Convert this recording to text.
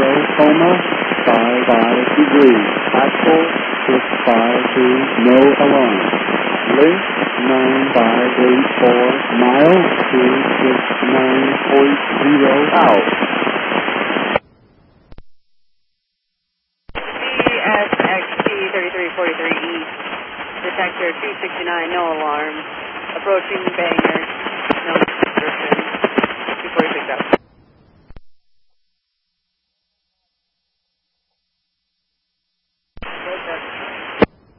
coma, 55 degrees. Actual 652, no alarm. Link 9584, mile 269.0 out. CSXT 3343 East, detector 269, no alarm, approaching Bangor.